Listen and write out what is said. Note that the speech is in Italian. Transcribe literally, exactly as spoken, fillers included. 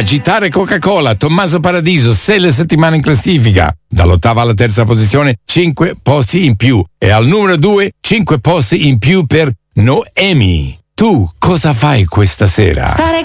Agitare Coca-Cola, Tommaso Paradiso, sei le settimane in classifica. Dall'ottava alla terza posizione, cinque posti in più. E al numero due, cinque posti in più per Noemi. Tu cosa fai questa sera? Stare